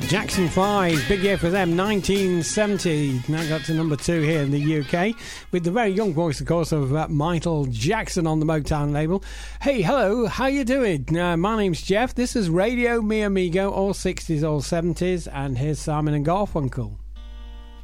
Jackson 5, big year for them, 1970. That got to number 2 here in the UK, with the very young voice, of course, of Michael Jackson on the Motown label. Hey, hello, how you doing? My name's Jeff. This is Radio Mi Amigo, all 60s, all 70s, and here's Simon and Garfunkel.